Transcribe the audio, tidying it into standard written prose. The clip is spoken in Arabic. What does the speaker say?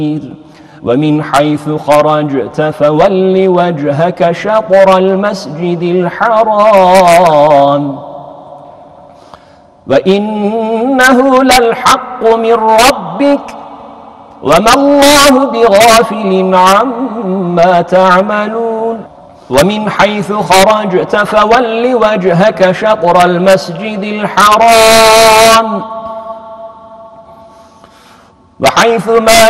ومن حيث خرجت فول وجهك شطر المسجد الحرام وإنه للحق من ربك وما الله بغافل عما تعملون ومن حيث خرجت فول وجهك شطر المسجد الحرام وحيث ما